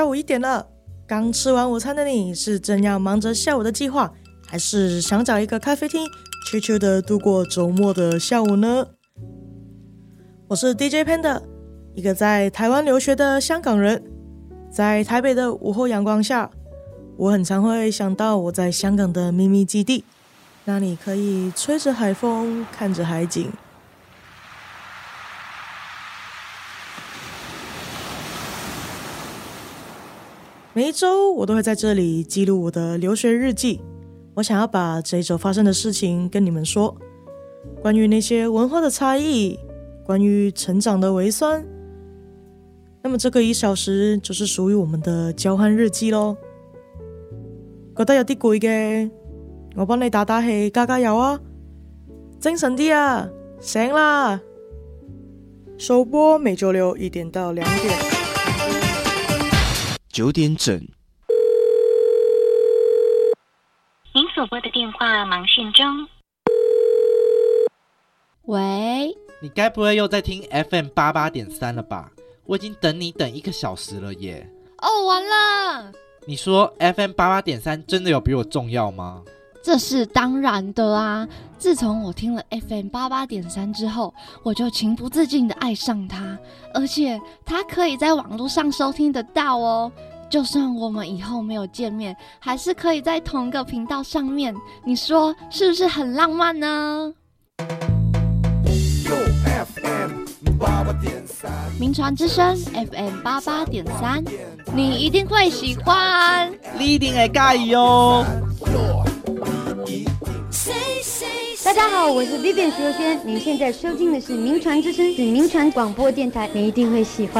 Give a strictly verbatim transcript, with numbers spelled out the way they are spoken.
下午一点了，刚吃完午餐的你是正要忙着下午的计划，还是想找一个咖啡厅悄悄的度过周末的下午呢？我是 D J Panda， 一个在台湾留学的香港人。在台北的午后阳光下，我很常会想到我在香港的秘密基地，那里可以吹着海风，看着海景。每一周我都会在这里记录我的留学日记，我想要把这一周发生的事情跟你们说，关于那些文化的差异，关于成长的微酸。那么这个一小時就是屬於我們的交換日記咯。覺得有啲攰嘅，我幫你打打氣，加加油啊！精神啲啊，醒啦！首播每周六一點到兩點， 九點整。 您所拨的電話忙線中。 喂， 你該不會又在聽 F M 八八點三 了吧？我已經等你等一個小時了耶！ 哦，完了！ 你說 F M 八八點三 真的有比我重要嗎？ 這是當然的啊！自從我聽了 F M 八八點三 之後，我就情不自禁的愛上它，而且它可以在網絡上收聽得到哦。就算我們以後沒有見面，還是可以在同一個頻道上面。你說是不是很浪漫呢？銘傳之聲 F M 八八點三，你一定會喜歡， 你一定會介意哦。 大家好，我是 Vivian 徐若瑄，您現在收聽的是銘傳之聲，是銘傳廣播電台，你一定會喜歡。